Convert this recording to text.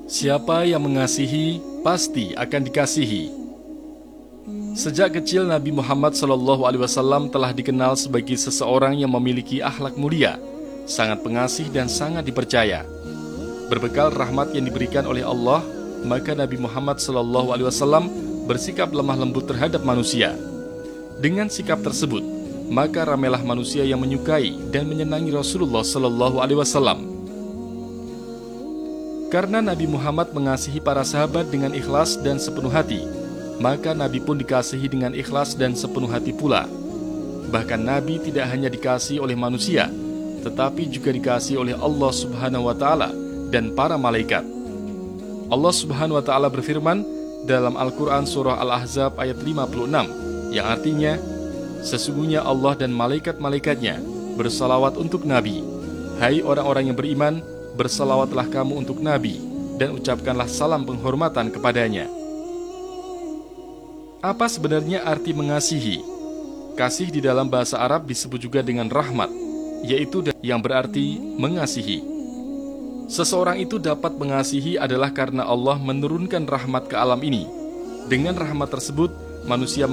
Siapa yang mengasihi, pasti akan dikasihi. Sejak kecil Nabi Muhammad SAW telah dikenal sebagai seseorang yang memiliki akhlak mulia, sangat pengasih dan sangat dipercaya. Berbekal rahmat yang diberikan oleh Allah, maka Nabi Muhammad SAW bersikap lemah lembut terhadap manusia. Dengan sikap tersebut, maka ramailah manusia yang menyukai dan menyenangi Rasulullah SAW. Karena Nabi Muhammad mengasihi para sahabat dengan ikhlas dan sepenuh hati, maka Nabi pun dikasihi dengan ikhlas dan sepenuh hati pula. Bahkan Nabi tidak hanya dikasihi oleh manusia, tetapi juga dikasihi oleh Allah Subhanahu wa Ta'ala dan para malaikat. Allah Subhanahu wa Ta'ala berfirman dalam Al-Quran Surah Al-Ahzab ayat 56, yang artinya, sesungguhnya Allah dan malaikat-malaikatnya bersalawat untuk Nabi. Hai orang-orang yang beriman, bersalawatlah kamu untuk Nabi dan ucapkanlah salam penghormatan kepadanya. Apa sebenarnya arti mengasihi? Kasih di dalam bahasa Arab disebut juga dengan rahmat, yaitu yang berarti mengasihi. Seseorang itu dapat mengasihi adalah karena Allah menurunkan rahmat ke alam ini. Dengan rahmat tersebut, manusia